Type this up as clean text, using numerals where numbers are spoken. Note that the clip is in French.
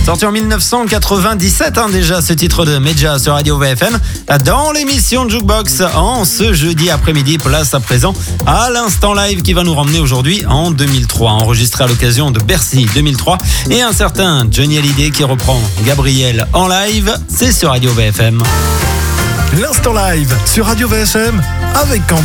Sorti en 1997 déjà ce titre de Medja sur Radio VFM dans l'émission de Jukebox en ce jeudi après-midi. Place à présent à l'instant live qui va nous ramener aujourd'hui en 2003, enregistré à l'occasion de Bercy 2003 et un certain Johnny Hallyday qui reprend Gabriel en live. C'est sur Radio VFM. L'instant live sur Radio VFM avec